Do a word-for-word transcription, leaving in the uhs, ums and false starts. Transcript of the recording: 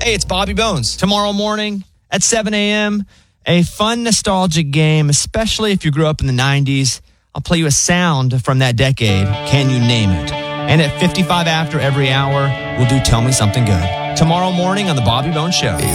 Hey, it's Bobby Bones. Tomorrow morning at seven a.m., a fun, nostalgic game, especially if you grew up in the nineties. I'll play you a sound from that decade. Can you name it? And at fifty-five after every hour, we'll do Tell Me Something Good. Tomorrow morning on The Bobby Bones Show.